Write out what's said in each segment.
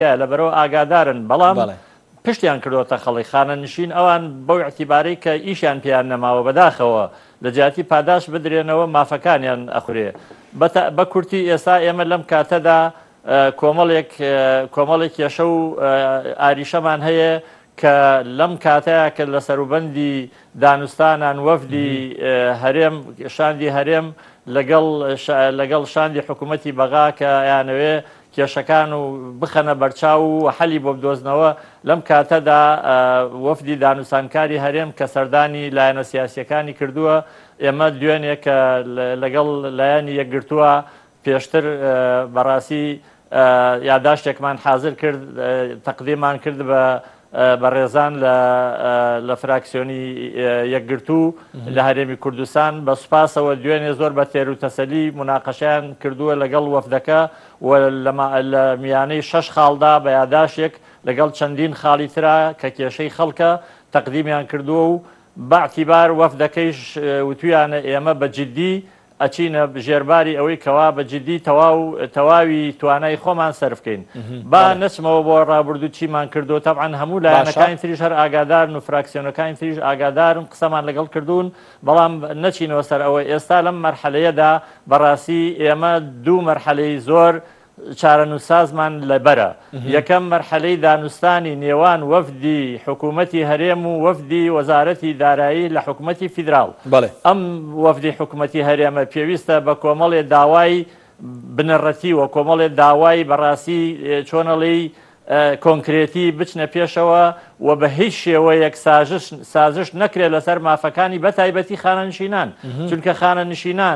لەبەرەوە ئاگادارن بەڵام پشتیان کردوتە خەڵی خانەنشین ئەوان بەو اعتیبارەی کە ئیشیان پێیان نەماوە بەداخەوە لە جیاتی پاداش بدرێنەوە مافەکانیان ئەخورێ بە کورتی ئێستا ئێمە لەم کاتەدا کۆمەڵێک کێشە و ئاریشەمان هەیە کە لەم کاتەیە کە لە سەروبەندی دانوستانان وەفدی هەرێم شاندی هەرێم لەگەڵ شاندی حکوومەتی بەغا کە یانەوێ کێشەکان و بخەنە بەرچاو و حەلی بۆ بدۆزنەوە لەم کاتەدا وەفدی دانوستانکاری هەرێم کە سەردانی لایەنە سیاسیەکانی کردووە ئێمە دوێنێ کە لەگەڵ لایەنی یەکگرتووە پێشتر بەڕاستی یادداشتێکمان حازر کرد تەقدیمان کرد بە ڕێزان لە فراکسیۆنی یەکگرتوو لە هەرێمی کوردستان بە سوپاسەوە دوێنێ زۆر بە تێر و تەسەلی مناقەشیان کردووە لەگەڵ وەفدەکە و لە میانەی 6 خاڵدا بە یادداشتێک لەگەڵ چەندین خاڵی ترا کە کێشەی خەڵکە تەقدیمیان کردووە و باعتیبار وەفدەکەیش وتویانە ئێمە بە جددی ئەچینە ژێرباری ئەوەی کەوا بە جددی تەواوی توانای خۆمان سەرفکەین با نەچمەوە بۆ ڕابردوو چیمان کردو تەبعاً هەموو لایەنەکانی تریش هەر ئاگادارن و فراکسیۆنەکانی تریش ئاگادارن قسەمان لەگەڵ کردوون بەڵام نەچینەوە سەر ئەوە ئێستا لەم مەرحەلەیەدا بەڕاستی ئێمە دوو مەرحەلەی زۆر چارەنووسازمان لەبەرە یەکەم مەرحەلەی دانوستانی نێوان وەفدی حکوومەتی هەرێم و وەفدی وەزارەتی دارایی لە حکوومەتی فیدراڵ ئەم وەفدی حکوومەتی هەرێمە پێویستە بە کۆمەڵێ داوای بنەڕەتی و کۆمەڵێ داوای بەڕاستی چۆنەڵی کۆنکرێتی بچنە پێشەوە و بە هیچ شێوەیەک سازش نەکرێت لەسەر مافەکانی بەتایبەتی خانەنشینان چونکە خانەنشینان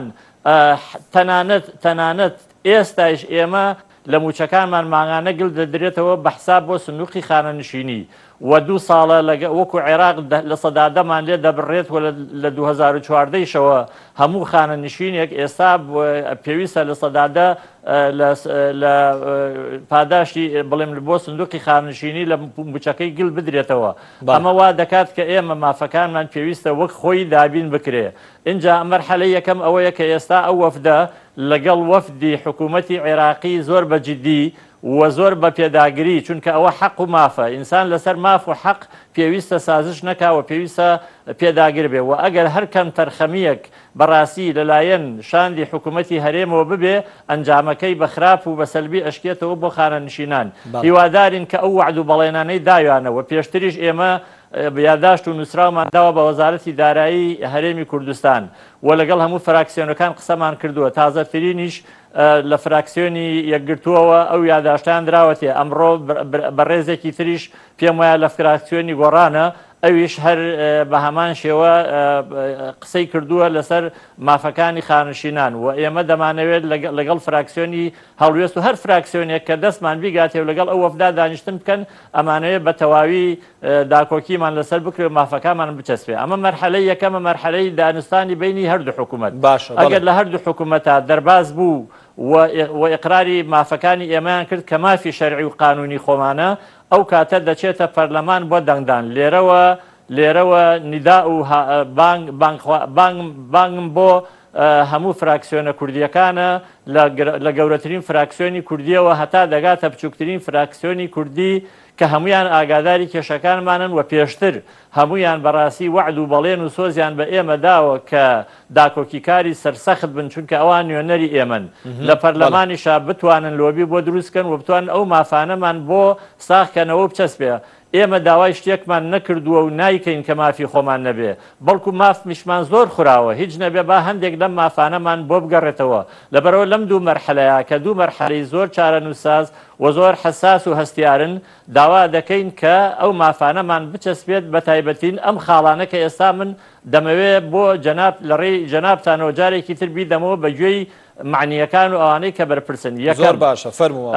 تەنانەت ئێستایش ئێمە لە موچەکانمان ماغانە گل دەدرێتەوە بە حساب بۆ سندوقی خانەنشینی و 2 ساڵە وەکو عێراق لە سەدادەمان لێ دەبڕێت و لە 2014شەوە هەموو خانەنشینێک ئێستا پێویستە لە سەدادە لە پاداشتی بڵێم بۆ سندوقی خانەنشینی لە موچەکەی گل بدرێتەوە ئەمە وا دەکات کە ئێمە مافەکانمان پێویستە وەک خۆی دابین بکرێ اینجا مەرحەلەی یەکەم ئەوەیە کە ئێستا ئەو وەفدە لەگەڵ وەفدی حکوومەتی عێراقی زۆر بەجددی و زۆر بە پێداگری چونکە ئەوە حەق و مافە ئینسان لەسەر ماف و حەق پێویستە سازش نەکاوە پێویستە پێداگر بێ و ئەگەر هەر کەم تەرخەمیەک بەڕاستی لەلایەن شاندی حکوومەتی هەرێمەوە ببێ ئەنجامەکەی بە خراپ و بە سەلبی ئەشکێتەوە بۆ خانەنشینان هیوادارین کە ئەو وعد و بەڵێنانەی داویانەوە پێشتریش ئێمە یادداشت و نووسراومان داوە بە وەزارەتی دارایی هەرێمی کوردستان و لەگەڵ هەموو فراکسیۆنەکان قسەمان کردووە تازەترینیش لە فراکسیۆنی یەکگرتووەوە ئەو یادداشتیان دراوەتێ ئەمڕۆ بەڕێزێکی تریش پێم وایە لە فراکسیۆنی گۆڕانە ئەویش هەر بە هەمان شێوە قسەی کردووە لەسەر مافەکانی خانشینان و ئێمە دەمانەوێت لەگەڵ فراکسیۆنی هەڵوێست و هەر فراکسیۆنێک کە دەستمان بیگاتێ و لەگەڵ ئەو وەفدا دانیشتن بکەن ئەمانەوێت بە تەواوی داکۆکیمان لەسەر بکرێت و مافەکانمان بچەسبێ ئەمە مەرحەلەی یەکەمە مەرحەلەی دانوستانی بینی هەردوو حکوومەت ئەگەر لە هەردوو حکوومەتە دەرباز بوو و ئقراری مافەکانی ئێمەیان کرد کە مافی شەرعی و قانونی خۆمانە ئەو کاتە دەچێتە پەرلەمان بۆ دەنگدان لێرەوە نیدا و بانگم بۆ هەموو فراکسیۆنە کوردیەکانە لە گەورەترین فراکسیۆنی کوردیەوە هەتا دەگاتە بچووکترین فراکسیۆنی کوردی کە هەمویان ئاگاداری کێشەکانمانن و پێشتر هەمویان بەڕاستی وعد و بەڵێن و سۆزیان بە ئێمە داوە کە داکۆکیکاری سەرسەخت بن چونکە ئەوان نوێنەری ئێمەن لە پەرلەمانیشا بتوانن لۆبی بۆ دروستکەن و بتوان ئەو مافانەمان بۆ ساخکەنەوە بچەسبێ ئێمە داوای شتێکمان نەکردووە و نایکەین کە مافی خۆمان نەبێ بەڵکو ماف میشمان زۆر خوراوە هیچ نەبێ با هەندێک لەم مافانەمان بۆ بگەڕێتەوە لەبەرەوە لەم دوو مەرحەلەیە کە دوو مەرحەلەی زۆر چارەنووساز و زۆر حساس و هەستیارن داوا دەکەین کە ئەو مافانەمان بچەسبێت بە تایبەتین ئەم خاڵانە کە ئێستا من دەمەوێت بۆ لەڕێی جەنابتانەوە جارێکی تر بیدەمەوە بە گوێی معنیەکان و ئەوانەی کە بەرپرسن زۆر باشە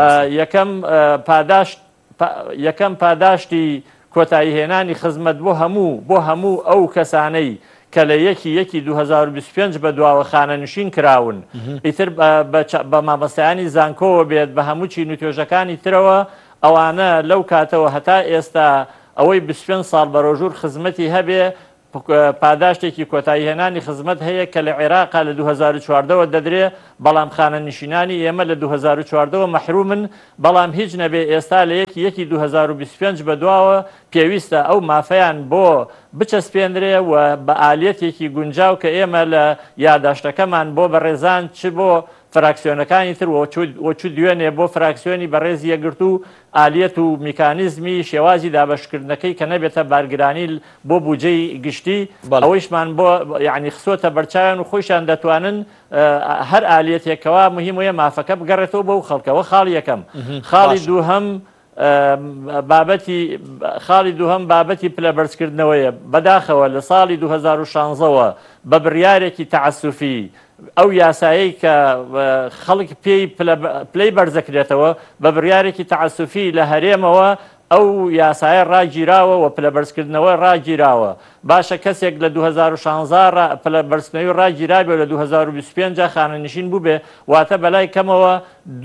یەکەم پاداشتی کۆتاییهێنانی خزمەت بۆ هەموو ئەو کەسانەی کە لە 1/1/2025 بە دواوە خانەنشین کراون ئیتر بە مامەستایانی زانکۆوە بێت بە هەموو چین و توێژەکانی ترەوە ئەوانە لەو کاتەوە هەتا ئێستا ئەوەی 25 ساڵ بە ڕۆژوور خزمەتی هەبێ پاداشتێکی کۆتاییهێنانی خزمەت هەیە کە لە عێراقا لە 2014ەوە دەدرێ بەڵام خانە نشینانی ئێمە لە 2014ەوە مەحرومن بەڵام هیچ نەبێ ئێستا لە یەکی 2025 بەدواوە پێویستە ئەو مافەیان بۆ بچەسپێنرێ و بە ئالێتێکی گونجاو کە ئێمە لە یاداشتەکەمان بۆ بەڕێزان چ بۆ فراکسیۆنەکانی تر وەچ دوێنێ بۆ فراکسیۆنی بەڕێز یەگرت و ئالێت و میکانیزمی شێوازی دابەشکردنەکەی کە نەبێتە بارگرانی بۆ بودجەی گشتی ئەوەیشمان بۆ یعنی خسۆتە بەرچاویان و خۆیشان دەتوانن هەر ئالێتێکەوە مهم وەیە مافەکە بگەڕێتەوە بەو خەڵکەوە خاڵی یەکەم. خاڵی دووهەم خاڵی دووهەم بابەتی پلەبەرزکردنەوەیە بەداخەوە لە ساڵی 2016ەوە بە بڕیارێکی تەعەسوفی ئەو یاسایی کە خەڵک پلەی بەرزەکرێتەوە بە بڕیارێکی تەعەسوفی لە هەرێمەوە ئەو یاسایە ڕاگیراوە و پلەبەرزکردنەوە ڕاگیراوە. باشە کەسێک لە 2016 پلەبەرزکردنەوەی ڕاگیرابێ لە 2025 خانەنشین بوو بێ واتە بەلای کەمەوە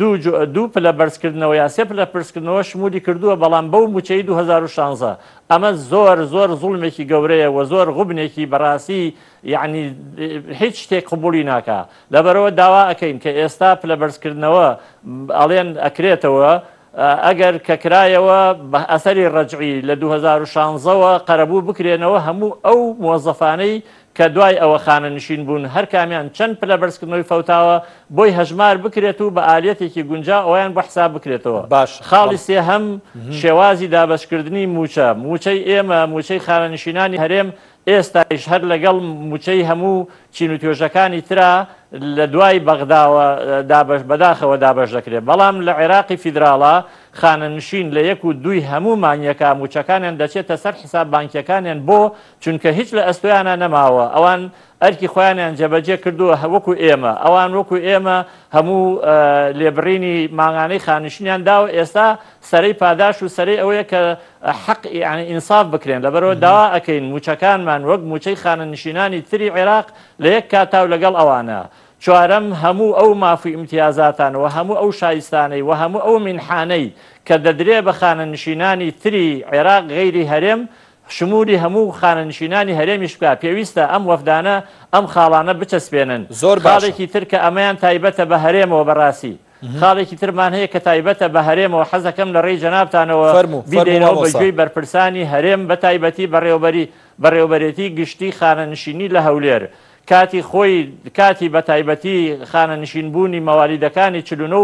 دوو پلەبەرزکردنەوە یا سێ پلەبەرزکردنەوە شمولی کردووە بەڵام بەو موچەی 2016 ئەمە زۆر زوڵمێکی گەورەیە و زۆر غوبنێکی بەڕاستی یعنی هیچ شتێک قبولی ناکا. لەبەرەوە داوا ئەەکەین کە ئێستا پلەبەرزکردنەوە ئەڵێن ئەکرێتەوە ئەگەر کە کرایەوە بە ئەسەری ڕەجعی لە 2016ەوە قەرەبوو بکرێنەوە هەموو ئەو مۆزەفانەی کە دوای ئەوە خانەنشین بوون هەر کامیان چەند پلەبەرزکردنەوەی فەوتاوە بۆی هەژمار بکرێت و بە ئالێتێکی گونجا ئەویان بە حساب بکرێتەوە. خاڵی سێهەم شێوازی دابەشکردنی موچەی ئێمە موچەی خانەنشینانی هەرێم ئێستایش هەر لەگەڵ موچەی هەموو چین و توێژەکانی ترا لە دوای بەغداوە بەداخەوە دابەش دەکرێت بەڵام لە عێراقی فیدراڵە خانەنشین لە 1 و 2 هەموو مانگیەکە موچەکانیان دەچێتە سەر حساب بانکیەکانیان بۆ چونکە هیچ لە ئەستۆیانە نەماوە ئەوان ئەرکی خۆیانیان جەبەجێ کردووە وەکو ئێمە ئەوان وەکو ئێمە هەموو لێبڕینی ماگانەی خانشینیان داوە ئێستا سەرەی پاداش و سەرەی ئەوەیە کە حەق یعنی ئینساف بکرێن لەبەرەوە داوا ئەەکەین موچەکانمان وەک موچەی خانەنشینانی تری عێراق لە یەک کاتاو لەگەڵ ئەوانە. چوارەم هەموو ئەو مافی ئیمتیازاتانەوە هەموو ئەو شایستانەی و هەموو ئەو منحانەی کە دەدرێ بە خانەنشینانی تری عێراق غەیری هەرێم شمولی هەموو خانەنشینانی هەرێمیش بکات پێویستە ئەم وەفدانە ئەم خاڵانە بچەسپێنن. زۆر خاڵێکی تر کە ئەمەیان تایبەتە بە هەرێمەوە بەڕاستی خاڵێکی ترمان هەیە کە تایبەتە بە هەرێمەوە حەزەکەم لە ڕێی جەنابتانەوە بیدەینەوە بەگوێی بەرپرسانی هەرێم بە تایبەتی بەڕێوەبەرێتی گشتی خانەنشینی لە هەولێر کاتی خۆی کاتی بە تایبەتی خانەنشینبوونی مەوالیدەکانی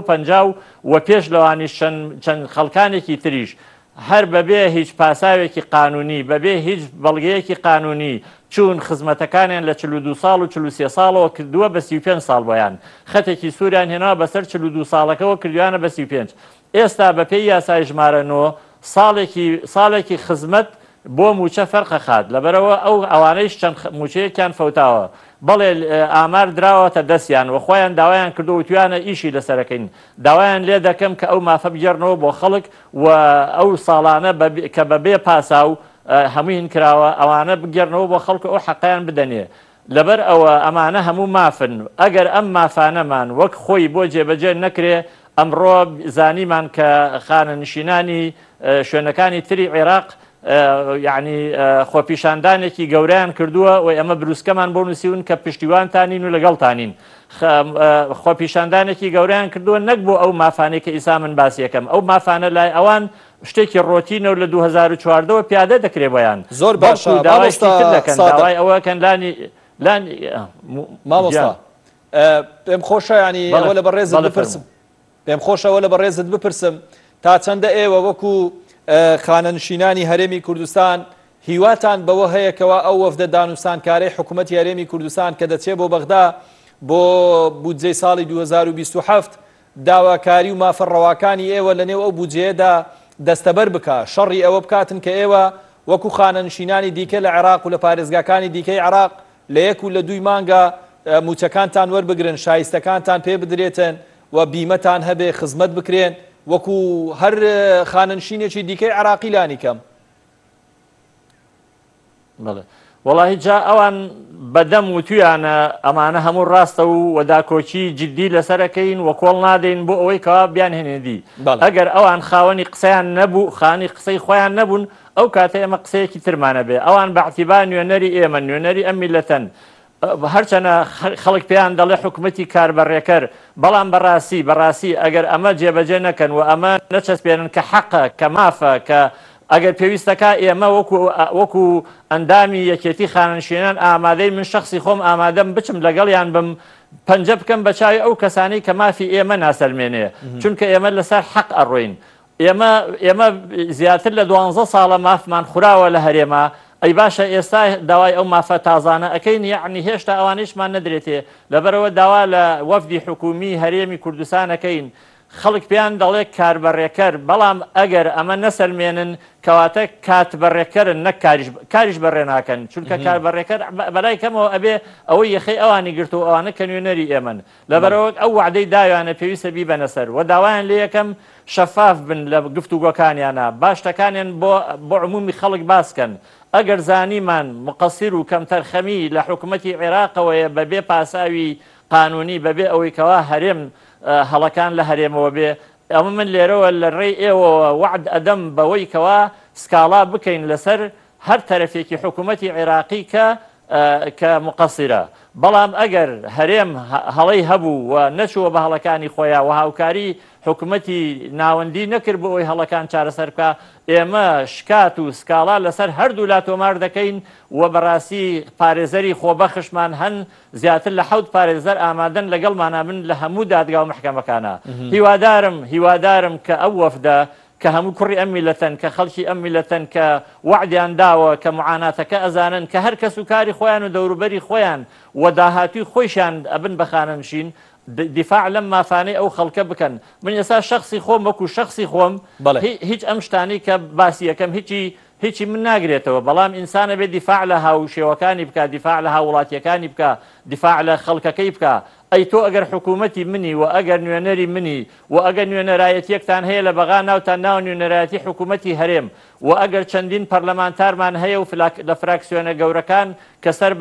49 و پێش لەوانیش چەند خەڵکانێکی تریش هەر بەبێ هیچ پاساوێکی قانونی بەبێ هیچ بەڵگەیەکی قانونی چون خزمەتەکانیان لە 42 ساڵ و 43 ساڵەوە کردووە بە 35 ساڵ بۆیان خەتێکی سووریان هێناوە بەسەر 42 ساڵەکەەوە کردویانە بە 35 ئێستا بە پێی یاسای ژمارەنەوە ساڵێکی خزمەت بۆ موچە فەرقەخات لەبەرەوە ئەو ئەوانەیش چەند موچەیەکیان فەوتاوە بەڵێ ئامار دراوەتە دەستیان و خۆیان داوایان کردو و توانە ئیشی لەسەرەکەین داوایان لێ دەکەم کە ئەو مافە بگەڕنەوە بۆ خەڵک و ئەو ساڵانە کە بەبێ پاسا و هەمووین کراوە ئەوانە بگەڕنەوە بۆ خەڵک ئەو حەقیان بدەنێ لەبەر ئەوە ئەمانە هەموو مافن ئەگەر ئەم مافانەمان وەک خۆی بۆ جێبەجێ نەکرێ ئەمڕۆ زانیمان کە خانەنشینانی شوێنەکانی تری عێراق یعنی خۆپیشاندانێکی گەوریان کردووە و ئەمە بروسکەمان بۆ نووسیون کە پشتیوانتانین و لەگەڵتانین خۆپیشاندانێکی گەوریان کردووە نەک بۆ ئەو مافانێک کە ئیسا من باسی یەکەم ئەو مافانە لای ئەوان شتێکی ڕۆتینە و لە 2014ەوە پیادە دەکرێ بۆیان زۆر باشە داوای ئەوەکەن لانی مامۆستا پێم خۆشە ینی ئەوە لە بەڕێزت بپرسم پێم خۆشەوە لە بەڕێزت بپرسم تا چەندە ئێوە وەکو خانەنشینانی هەرێمی کوردستان هیواتان بەوە هەیەکەوە ئەو وەفدە دانووسانکارەی حکوومەتی هەرێمی کوردستان کە دەچێت بۆ بەغدا بۆ بودجەی ساڵی 2027 داواکاری و مافەڕەواکانی ئێوە لە نێو ئەو بودجەیەدا دەستەبەر بکە شەڕی ئەوە بکاتن کە ئێوە وەکو خانەنشینانی دیکە لە عێراق و لە پارێزگاکانی دیکەی عێراق لە 1 و لە 2 مانگە موچەکانتان وەربگرن شایستەکانتان پێ بدرێتن و بیمەتان هەبێ خزمەت بکرێن وەکو هەر خانەنشینێکی دیکەی عێراقی لانی کەم. وڵی جا ئەوان بەدەم و تویانە ئەمانە هەموو ڕاستە و وەداکۆچی جددی لەسەرەکەین وە کۆڵ نادەین بۆ ئەوەی کەوا بیان هێنێدی ئەگەر ئەوان خاوەنی قسەیان نەبوو خانی قسەی خۆیان نەبوون ئەو کاتە ئێمە قسەیەکی ترمانە بێ ئەوان بەعتیبا نوێنەری ئێمە نوێنەری ئەم میلەتەن هەرچەنە خەڵک پێیان دەڵێ حکوومەتی کاربەڕێکەر بەڵام بەڕاستی ئەگەر ئەمە جێبەجێ نەکەن و ئەمە نەچەسپێنن کە حەقە کە مافە کە ئەگەر پێویستەکە ئێمە وەکو ئەندامی یەکێتی خانەنشینان ئامادەی من شخصی خۆم ئامادەم بچم لەگەڵیان بم پەنجە بکەم بە چاوی ئەو کەسانی کە مافی ئێمە ناسەلمێنێ چونکە ئێمە لەسەر حەق ئەڕۆین ئێمە زیاتر لە 12 ساڵە مافمان خوراوە لە هەرێمە ئەی باشە ئێستا داوای ئەو مافە تازانە ئەەکەین یعنی هێشتا ئەوانیشمان نەدرێتێ لەبەرەوە داوا لە وەفدی حکومی هەرێمی کوردستانەکەین خەڵک پێیان دەڵێ کاربەڕێکەر بەڵام ئەگەر ئەمە نەسەلمێنن کەواتە کاتبەڕێکەرن نەک کاریش بەڕێ ناکەن چونکە کاربەڕێکەر بەلای کەمەوە ئەبێ ئەوەی یەخەی ئەوانی گرت و ئەوانە کە نوێنەری ئێمن لەبەرەوە ئەو وعدەی داوانە پێویستە بی بەنەسەر و داوایان لێ یەکەم شەفاف بن لە گفتوگۆکانیانە باش تەکانیان بۆ عمومی خەڵک باسکەن ئەگەر زانیمان مقەسیر و کەم تەرخەمی لە حکوومەتی عێراقەوەیە بەبێ پاساوی قانونی بەبێ ئەوەی کەوا هەرێم هەڵەکان لە هەرێمەوە بێ ئەمە من لێرەوە لە ڕێی ئێوە وعد ئەدەم بەوەی کەوا سکاڵا بکەین لەسەر هەر تەرەفێکی حکوومەتی عێراقی کە مقەسیرە بەڵام ئەگەر هەرێم هەڵەی هەبوو و نەچووە بە هەڵەکانی خۆیان و هاوکاری حکوومەتی ناوەندی نەکرد بۆ ئەوی هەڵەکان چارەسەر بکە ئێمە شکات و سکاڵا لەسەر هەردوو لا تۆمار دەکەین و بەڕاستی پارێزەری خۆبەخشمان هەن زیاتر لە 7 پارێزەر ئامادەن لەگەڵمانە من لە هەموو دادگا و محکەمەکانە هیوادارم کە ئەو وەفدە کە هەموو کوڕی ئەم میلەتەن کە خەڵکی ئەم میلەتەن کە وعدیان داوە کە معاناتەکە ئەزانن کە هەر کەس و کاری خۆیان و دەوروبەری خۆیان و داهاتوی خۆیشان ئەبن بە خانەنشین دیفاع لەم مافانەی ئەو خەڵکە بکەن من ئێستا شخصی خۆم وەکو شخصی خۆم هیچ ئەم شتانی کە باسی یەکەم هیچی من ناگرێتەوە بەڵام ئینسانە بێ دیفاع لە هاوشێوەکانی بکە دیفاع لە هاوڵاتیەکانی بکە دیفاع لە خەڵکەکەی بکە ئەی تۆ ئەگەر حکوومەتی منی و ئەگەر نوێنەری منی و ئەگەر نوێنەرایەتیەکتان هەیە لە بەغا ناوتان ناو نوێنەرایەتی حکوومەتی هەرێم و ئەگەر چەندین پەرلەمانتارمان هەیە و لە فراکسیۆنە گەورەکان کە سەر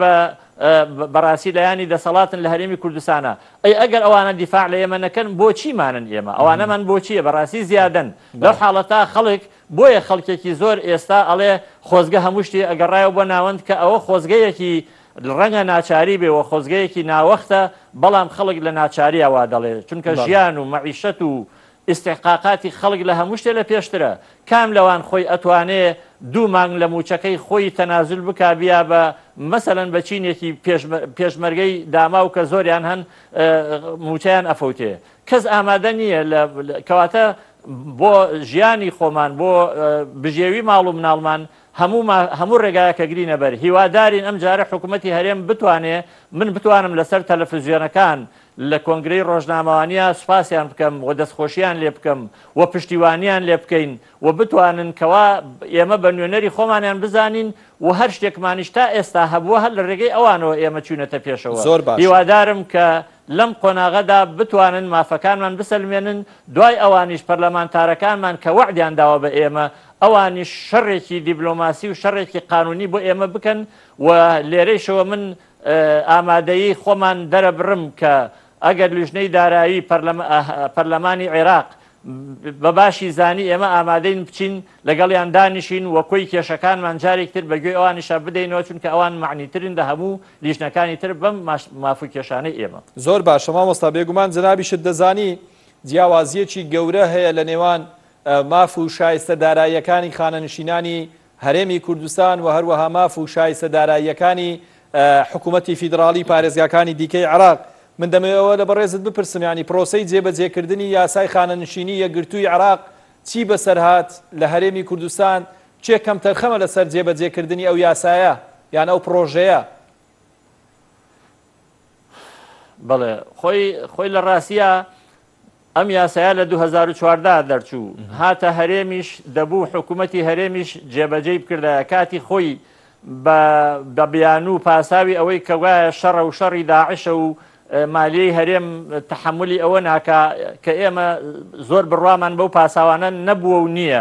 بەڕاستی لایانی دەسەڵاتن لە هەرێمی کوردستانە ئەی ئەگەر ئەوانە دیفاع لە ئێمە نەکەن بۆچی مانن ئێمە ئەوانەمان بۆچیە بەڕاستی زیادن لەو حاڵەتا خەڵک بۆیە خەڵکێکی زۆر ئێستا ئەڵێ خۆزگە هەموو شتی ئەگەڕایەوە بۆ ناوەند کە ئەوە خۆزگەیەکی ڕەنگە ناچاری بێەوە خۆزگەیەکی ناوەختە بەڵام خەڵک لە ناچاریەوە دەڵێ چونکە ژیان و مەعیشەت و استحقاقاتی خەڵک لە هەموو شتێ لە پێشترە کام لەوان خۆی ئەتوانێ 2 مانگ لە موچەکەی خۆی تەنازل بکا بیا بە مەسەلەن بە چینێکی پێشمەرگەی داما و کە زۆریان هەن موچەیان ئەفەوتێ کەس ئامادە نییە کەواتە بۆ ژیانی خۆمان بۆ بژێوی ماڵ و مناڵمان هەموو ڕێگایەکە گرینە بەر هیوادارین ئەم جارە حکوومەتی هەرێم بتوانێ من بتوانم لەسەر تەلەڤیزیۆنەکان لە کۆنگرەی ڕۆژنامەوانیە سوپاسیان بکەم و دەستخۆشییان لێ بکەم و پشتیوانیان لێ بکەین و بتوانن کەوا ئێمە بە نوێنەری خۆمانیان بزانین و هەر شتێکمانیش تا ئێستا هەبووە هەر لە ڕێگەی ئەوانەوە ئێمە چوونەتە پێشەوە هیوادارم کە لەم قۆناغەدا بتوانن مافەکانمان بسەلمێنن دوای ئەوانیش پەرلەمانتارەکانمان کە وعدیان داوە بە ئێمە ئەوانیش شەڕێکی دیبلۆماسی و شەڕێکی قانونی بۆ ئێمە بکەن و لێرەیشەوە من ئامادەیی خۆمان دەرەبڕم کە ئەگەر لیژنەی دارایی پەرلەمانی عێراق بە باشی زانی ئێمە ئامادەین بچین لەگەڵیان دانیشین وەکۆی کێشەکانمان جارێکتر بەگوێی ئەوانیشە بدەینەوە چونکە ئەوان معنیترن لە هەموو لیژنەکانی تر بەم مافوو کێشانەی ئێمە زۆر باشە مامۆستا بێگومان جنابیشت دەزانی جیاوازیەکی گەورە هەیە لە نێوان ماف و شایستە داراییەکانی خانەنشینانی هەرێمی کوردستان و هەروەها ماف و شایستە داراییەکانی حکوومەتی فیدراڵی پارێزگاکانی دیکەی عێراق من دەمەوێتەوە لە بەڕێزت بپرسم ینی پرۆسەی جێبەجێکردنی یاسای خانەنشینی یەکگرتووی عێراق چی بەسەرهات لە هەرێمی کوردستان چێ کەم تەرخەمە لەسەر جێبەجێکردنی ئەو یاسایە یان ئەو پرۆژەیە بەڵێ خۆی لە ڕاستیە ئەم یاسایە لە 2014 دەرچوو هاتە هەرێمیش دەبوو حکوومەتی هەرێمیش جێبەجێی بکردە کاتی خۆی بە بیان و پاساوی ئەوەی کە وایە شەڕە و شەڕی داعشە و مالیەی هەرێم تحملی ئەوە ناکە کە ئێمە زۆر بڕوامان بەو پاساوانە نەبووە و نییە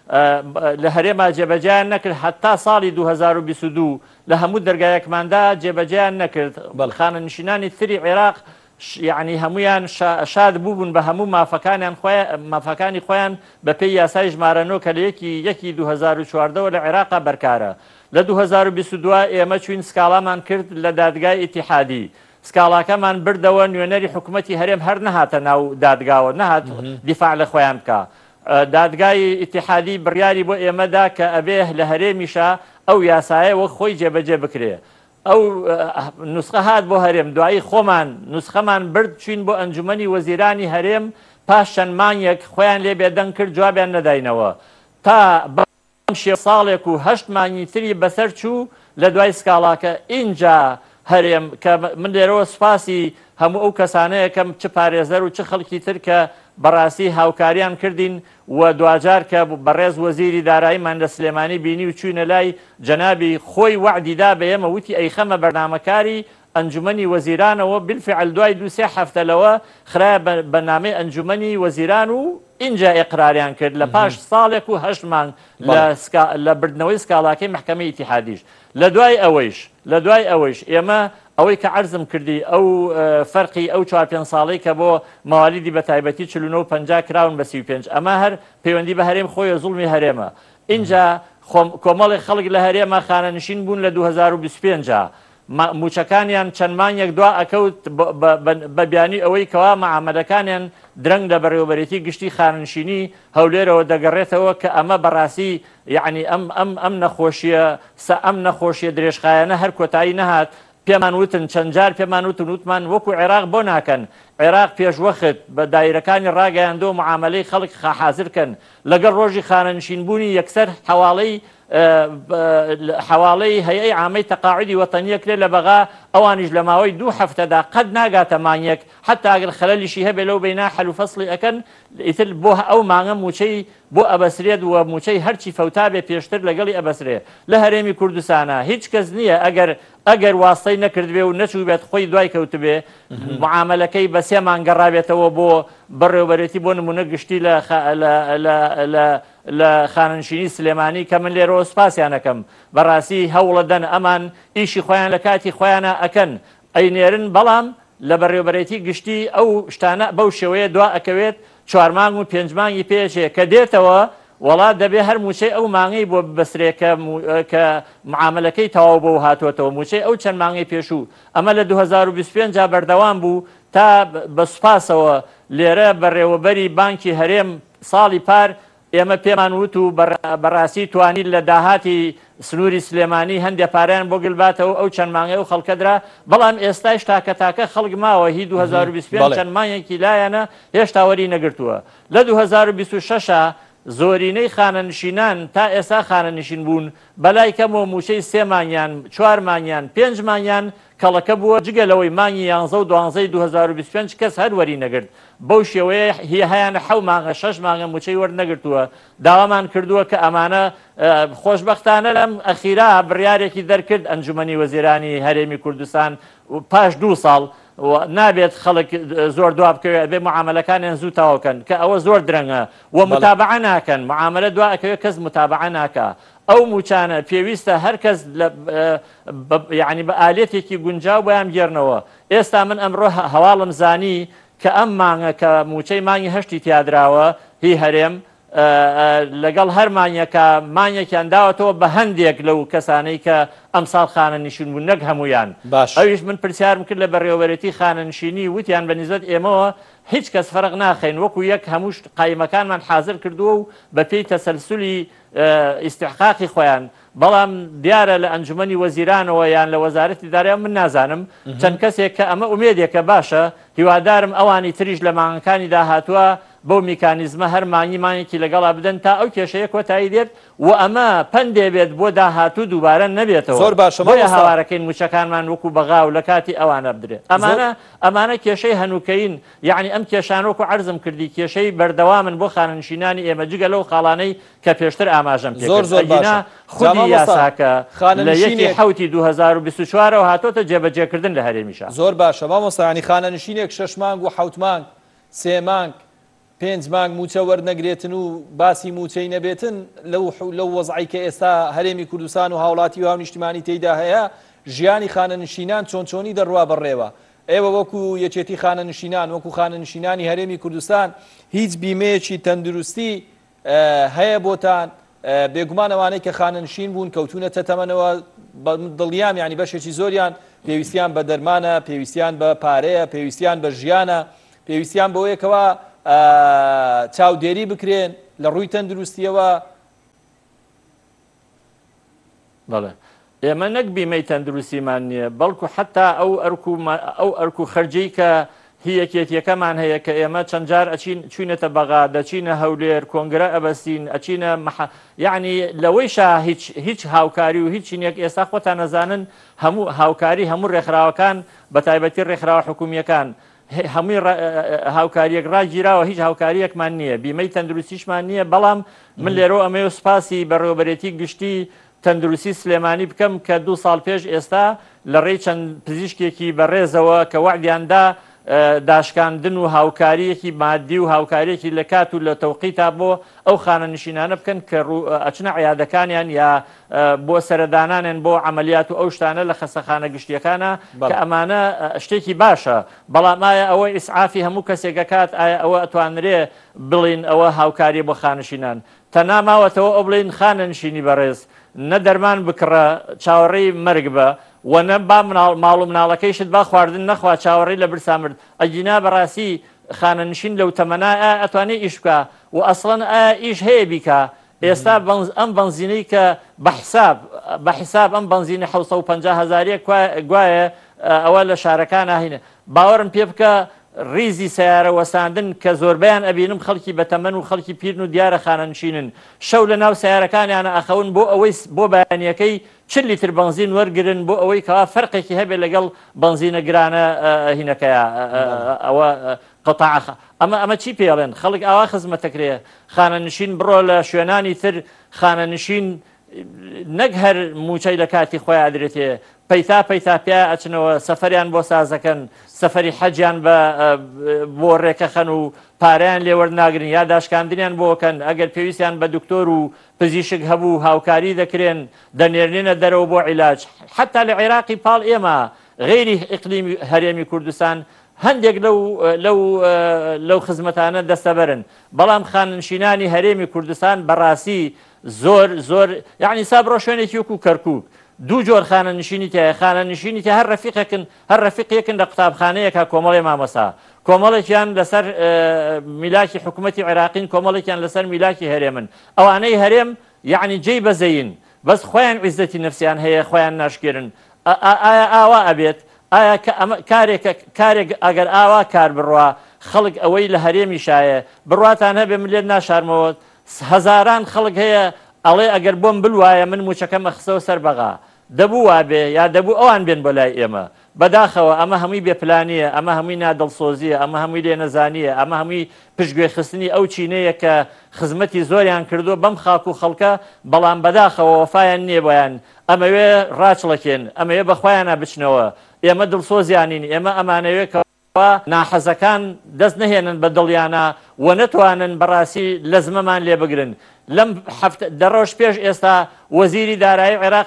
لە هەرێما جێبەجیان نەکرد هەتا ساڵی 2022 لە هەموو دەرگایەکماندا جێبەجیان نەکرد خانە نشینانی تری عێراق یعنی هەمویان شاد بووبوون بە هەموو مافەکانی خۆیان بە پێی یاسای ژمارە 9 کە لە 1 2014 لە عێراقا بەرکارە. لە 2022 ئێمە چوین سکاڵامان کرد لە دادگای ئیتیحادی سکاڵاکەمان بردەوە نوێنەری حکوومەتی هەرێم هەر نەهاتە ناو دادگاوە نەهات دیفاع لە خۆیان بکە. دادگای ئیتیحادی بڕیاری بۆ ئێمەدا کە ئەبێ لە هەرێمیشە ئەو یاسایە وەک خۆی جێبەجێ بکرێ. ئەو نوسخە هات بۆ هەرێم دوایی خۆمان نوسخەمان برد چوین بۆ ئەنجومەنی وەزیرانی هەرێم پاش چەند مانگێک خۆیان لێ بێدەنگ کرد جوابیان نەداینەوە تا شێ ساڵێک و 8 مانگی تری بەسەر چوو لە دوای سکاڵاکە ئینجا هەرێم کە من لێرەوە سوپاسی هەموو ئەو کەسانەیەکەم چ پارێزەر و چ خەڵکی تر کە بەڕاستی هاوکاریان کردین و دوجار کە بەڕێز وەزیری داراییمان لە سلێمانی بینی و چوینە لای جەنابی خۆی وعدیدا بە ئێمە وتی ئەیخەمە بەرنامەکاری ئەنجومەنی وەزیرانەوە بالفعل دوای 2-3 هەفتەلەوە خراە بە نامەی ئەنجومەنی وەزیران و اینجا ئێقراریان کرد لە پاش ساڵێک و 8 مانگ لە بردنەوەی سکاڵاکەی محکەمەی ئیتیحادیش. لە دوای ئەوەیش ئێمە ئەوەی کە عەرزم کردی ئەو فەرقی ئەو 4-5 ساڵەی کە بۆ ماوالیدی بە تایبەتی 49 کراون بە 35 ئەمە هەر پەیوەندی بە هەرێم خۆی زوڵمی هەرێمە. اینجا کۆمەڵی خەڵک لە هەرێمە خانەنشین بوون لە 2025 موچەکانیان چەند مانگێک دوا ئەکەوت بە بیانی ئەوەی کەوا مەعامەلەکانیان درەنگ لە بەڕێوەبەرێتی گشتی خاننشینی هەولێرەوە دەگەڕێتەوە کە ئەمە بەڕاستی یعنی ئەم نەخۆشیە درێژخایەنە هەر کۆتایی نەهات. پێمان وتن چەند جار پێمان وتمان وەکو عێراق بۆ ناکەن عێراق پێشوەخت بە دایرەکانی ڕاگەیاندۆ معاملەی خەڵک حازرکەن لەگەڵ ڕۆژی خانەنشینبوونی یەکسەر حواڵەی هەیەی عامەی تەقاعودی وەتەنیە کرێت لە بەغا ئەوانیش لە ماوەی 2 هەفتەدا قەت ناگاتە مانگێک حتا ئەگەر خەلەلیشی هەبێ لەو بەینا حەل و فەسڵی ئەکەن ئیتر بۆ ئەو مانگە موچەی بۆ ئەبەسرێت و موچەی هەرچی فەوتا بێ پێشتر لەگەڵی ئەبەسرێ. لە هەرێمی کوردستانە هیچ کەس نییە ئەگەر واستەی نەکردبێ و نەچوو بێت خۆی دوای کەوتبێ معاملەکەی بە 3 مانگە ڕابێتەوە بۆ بەڕێوەبەرێتی بۆ نمونە گشتی لە خاننشینی سلێمانی کە من لێرەوە سوپاسیانەکەم بەڕاستی هەوڵەدەن ئەمان ئیشی خۆیان لە کاتی خۆیانە ئەکەن ئەینێرن بەڵام لە بەڕێوەبەرێتی گشتی ئەو شتانە بەو شێوەیە دوا ئەکەوێت 4 مانگ و 5 مانگی پێچێ کە دێتەوە وڵات دەبێ هەر موچەی ئەو مانگەی بۆ بەسرێکە کە معاملەکەی تەواو بۆ هاتوۆتەوە موچەی ئەو چەند مانگەی پێشوو ئەمە لە 2025 بەردەوام بوو تا بە سوپاسەوە لێرە بەڕێوەبەری بانکی هەرێم ساڵی پار ئێمە پێمان وت و بەڕاستی توانیت لە داهاتی سنووری سلێمانی هەندێک پارەیان بۆ گلباتەوە ئەو چەند مانگەی و خەڵکەدرا بەڵام ئێستاش تاکە خەڵک ماوە هی 2025 چەند مانگێکی لایەنە هێشتا وەری نەگرتووە. لە 2026 زۆرینەی خانەنشینان تا ئێستا خانەنشین بوون بەلای کەمەوە موچەی 3 مانگیان 4 مانگیان 5 مانگیان کەڵەکە بووە جگەلەوەی مانگی 11 و 12 2025 کەس هەر وەری نەگرت بەو شێوەیە هیهیانە 7 مانگە 6 مانگە موچەی وەرنەگرتووە. داوامان کردووە کە ئەمانە خۆشبەختانە لەم ئەخیرا بڕیارێکی دەرکرد ئەنجومەنی وەزیرانی هەرێمی کوردستان پاش 2 ساڵ نابێت خەڵک زۆر دوا بکەوێت بێ معاملەکانیان زوو تاوەکەن کە ئەوە زۆر درەنگە و متابعە ناکەن معاملە دوا ئەکەوێت کەس متابعە ناکە. ئەو موچانە پێویستە هەر کەس یعنی بە ئالێتێکی گونجاو بۆیان گێرنەوە. ئێستا من ئەمڕۆ هەواڵم زانی کە ئەم مانگە کە موچەی مانگی 8 تیادراوە هی هەرێم لەگەڵ هەر مانگێکیان داوەتەوە بە هەندێک لەو کەسانەی کە ئەمساڵ خانەنشین بوون نەک هەمویان. ئەویش من پرسیارم کرد لە بەڕێوەبەرێتی خانەنشینی وتیان بە نسبەت ئێمەوە هیچ کەس فەرق ناخەین وەکو یەک هەموو قایمەکانمان حازر کردووە و بە پێی تەسەلسولی ئیستحقاقی خۆیان بەڵام دیارە لە ئەنجومەنی وەزیرانەوە یان لە وەزارەتی داراییان من نازانم چەند کەسێک کە ئەمە ئومێدێکە باشە هیوادارم ئەوانی تریش لە مانگەکانی داهاتووە بەو میکانیزمە هەر مانگێکی لەگەڵا بدەن تا ئەو کێشەیە کۆتایی دێت و ئەمە پەندێ بێت بۆ داهاتوو دووبارە نەبێتەوە. زۆر باشە بۆیە هاوارەکەین موچەکانمان وەکو بەغا و لە کاتی ئەوانە بدرێت. ئەمانە کێشەی هەنووکەین یعنی ئەم کێشانۆکو عەرزم کردی کێشەی بەردەوامن بۆ خانەنشینانی ئێمە جگە لەو خاڵانەی کە پێشتر ئاماژەم پێ خودی یاساکە لە 1 2024 هاتۆتە جێبەجێکردن لە هەرێمیشە. زۆر باشە مامۆستا ینی خانەنشینێک 6 مانگ و 7 مانگ 3 مانگ 5 مانگ موچە وەرنەگرێتن و باسی موچەی نەبێتن لەو وەزعی کە ئێستا هەرێمی کوردستان و هاوڵاتی و هاونیشتیمانی تێیدا هەیە ژیانی خانەنشینان چۆنچۆنی دەڕوا بەڕێوە. ئێوە وەکو یەکێتی خانەنشینان وەکو خانەنشینانی هەرێمی کوردستان هیچ بیمەیەکی تەندروستی هەیە بۆتان؟ بێگومان ئەوانەی کە خانەنشین بوون کەوتونەتە تەمەنەوە دڵیام ینی بەشێکی زۆریان پێویستیان بە دەرمانە، پێویستیان بە پارەیە، پێویستیان بە ژیانە، پێویستیان بەوەیەکەوە چاودێری بکرێن لە ڕووی تەندروستیەوە. بەڵێ ئێمە نەک بیمەی تەندروستیمان نییە، بەڵکو حتا ئەو ئەرک و خەرجی کە هیەکێتیەکەمان هەیە کە ئێمە چەند جار چوینەتە بەغا، دەچینە هەولێر، کۆنگرە ئەبەستین، ئەچینە یعنی لەوەیشا هیچ هاوکاری و هیچ چینێک ئێستا خۆتان نەزانن هەموو هاوکاری هەموو ڕێکخراوەکان بە تایبەتی ڕێکخراوە حکوومیەکان هەمووی هاوکاریەک ڕاگیراوە، هیچ هاوکاریەکمان نییە، بیمەی تەندروستیشمان نییە. بەڵام من لێرە ئەمەوە سوپاسی بەڕێوەبەرێتی گشتی تەندروستی سلێمانی بکەم کە 2 ساڵ پێش ئێستا لە ڕێی چەند پزیشکێکی بەڕێزەوە کە وعدیاندا داشکاندن و هاوکاریەکی مادی و هاوکاریەکی لە کات و لە تەوقیتا بۆ ئەو خانەنشینانە بکەن کە ئەچنە عیادەکانیان یا بۆ سەردانانیان بۆ عملیات و ئەو شتانە لە خەستەخانە گشتیەکانە کە ئەمانە شتێکی باشە. بەڵام ئایا ئەوەی ئیسعافی هەموو کەسێکەکات ئایا ئەوە ئەتوانرێ بڵین ئەوە هاوکاری بۆ خانەنشینان؟ تەناماوەتەوە ئەو بڵین خانەنشینی بەڕێز نە دەرمان بکڕە چاوەڕێی مەرگ بە وەنە با ماڵ و مناڵەکەیشت با خواردن نەخوا چاوەڕێی لە برسا مرد. ئەجینا بەڕاستی خانەنشین لەو تەمەنا ئەتوانێت ئیش بکە و ئەسڵەن ئیش هەیە بیکە. ئێستا ئەم بەنزینەی کە بە حیساب ئەم بەنزینە 750,000 گوایە ئەوە لە شارەکان هینە. باوەرم پێ بکە ریزی سیارە وەساندن کە زۆربیان ئەبینم خەڵکی بەتەمەن و خەڵکی پیرن و دیارە خانەنشینن، شەو لە ناو سیارەکانیانە ئەخەون بۆ ئەوەی بۆ بەیانیەکەی 40 لیتر بنزین وەرگرن بۆ ئەوەی کەوا فەرقێکی هەبێ لەگەڵ بنزینە گرانە هینەکەیە ئەوە قەتاع. ئەمە چی پێڵێن؟ خەڵک ئاوا خزمەتەکرێ خانەنشین بڕۆ لە شوێنانی تر خانەنشین نەک هەر موچەی لە کاتی خۆی ئادرێتێ پەیتا پیا ئەچنەوە سەفەریان بۆ سازەکەن، سەفەری حەجیان بۆ ڕێکەخەن و پارەیان لێوەرناگرن یا داشکاندنیان بۆکەن. ئەگەر پێویستیان بە دکتۆر و پزیشک هەبوو هاوکاری دەکرێن دەنێرنێنە دەرەوە بۆ عیلاج. حتا لە عێراقی پاڵ ئێمە غێری ئیقلیمی هەرێمی کوردستان هەندێک لەو خزمەتانە دەستەبەرن. بەڵام خانەنشینانی هەرێمی کوردستان بەڕاستی زۆر یعنی سا بڕۆ شوێنێکی وەکو کەرکووک 2 جۆر خانەنشینی تایە. خانەنشینی تە هەر ڕەفیقێکن لە قوتابخانەیەکە کۆمەڵی مامەسا، کۆمەڵێکیان لەسەر میلاکی حکوومەتی عێراقین، کۆمەڵێکیان لەسەر میلاکی هەرێمن. ئەوانەی هەرێم یعنی جێی بەزەین بەس خۆیان عیزەتی نەفسیان هەیە، خۆیان ناشکێرن. ئایا ئاوا ئەبێت؟ ئایا کارێک ئەگەر ئاوا کار بڕوا خەڵک ئەوەی لە هەرێمی شایە بڕواتان هەبێ من لێت ناشارمەوە هەزاران خەڵک هەیە ئەڵێ ئەگەر بۆم بلوایە من موچەکەمە خستەوە سەر بەغا دەبوو وابێ یا دەبوو ئەوان بێن بۆ لای ئێمە. بەداخەوە ئەمە هەمووی بێپلانیە، ئەمە هەمووی نادڵسۆزیە، ئەمە هەمووی لێنەزانیە، ئەمە هەمووی پشتگوێ خستنی ئەو چینەیە کە خزمەتی زۆریان کردو بەم خاک و خەڵکە، بەڵام بەداخەوە وەفایان نییە بۆیان ئەمەوێ ڕاچڵەکێن، ئەمەوێ بەخۆیانە بچنەوە. ئێمە دڵسۆزیانین، ئێمە ئەمانەوێت ناحەزەکان دەست نهێنن بە دڵیانە و نەتوانن بەڕاستی لە زمەمان لێ بگرن. لەم دەڕۆژ پێش ئێستا وەزیری دارایی عێراق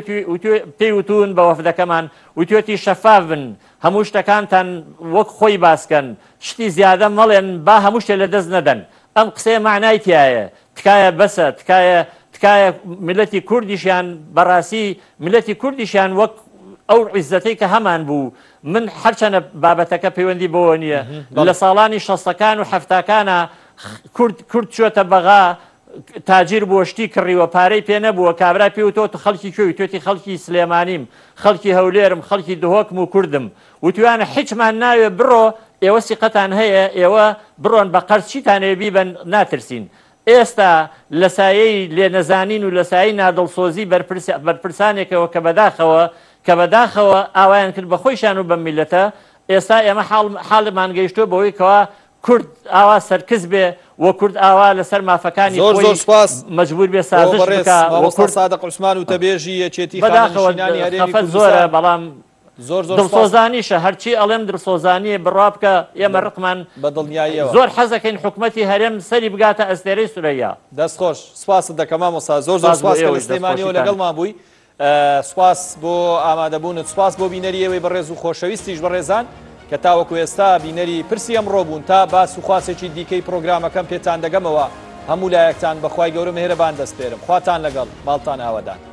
پێی وتون بە وەفدەکەمان وتوێتی شەفاف بن، هەموو شتەکانتان وەک خۆی باسکەن، شتی زیادە مەڵێن با هەموو شتێ لە دەست نەدەن. ئەم قسەیە معنای تایە تکایە بەسە تکایە میلەتی کوردیشیان بەڕاستی میلەتی کوردیشیان وەک ئەو عیزەتەی کە هەمان بوو. من هەرچەنە بابەتەکە پەیوەندی بەوە نییە لە ساڵانی 60ەکان و 70ەکانە کورد چۆتە بەغا تاجیر بۆشتی کڕیوە پارەی پێ نەبووە، کابرا پێوتۆ خەڵکی کوێی توێتی خەڵکی سلێمانیم، خەڵکی هەولێرم، خەڵکی دهۆکم و کوردم، وتوانە هیچمان ناوێ بڕۆ ئێوە سیقەتان هەیە ئێوە بڕۆن بە قەرز چیتانێ بیبن ناترسین. ئێستا لە سایەی لێنەزانین و لە سایەی نادڵسۆزی بەرپرسانێکەوە کە بەداخەوە ئاوایان کرد بە خۆیشان و بە میلەتە، ئێستا ئێمە حاڵمان گەیشتۆ بەوەی کەوا کورد ئاوا سەرکز بێ و کورد ئاوا لەسەر مافەکانی مەجبور بێ سازش بکە. سادق عوسمان و تەبێژی یەکێتی خانەنشینانی هەرێمی کوردستان زۆرە، بەڵام زۆر دڵسۆزانیشە هەرچی ئەڵێم دڵسۆزانیە بڕوا بکە ئێمە ڕقمان بە دڵنیاییەوە زۆر حەزەکەین حکوومەتی هەرێم سەری بگاتە ئەستێرەی سورەیا. دەستخۆش سپاست دەکەم مامۆستا زۆر سپاس کە لە سلێمانیەوە لەگەڵمان بووی. سپاس بۆ ئامادەبوونت، سپاس بۆ بینەری ئێوەی بەڕێز و خۆشەویستیش بەڕێزان کە تاوەکو ئێستا بینەری پرسی ئەمڕۆ بوون تا باس و خواسێکی دیکەی پرۆگرامەکەم پێتان دەگەمەوە. هەموو لایەکتان بەخوای گەورە مێهرەبان دەستپێرم. خواتان لەگەڵ، ماڵتان ئاوەدان.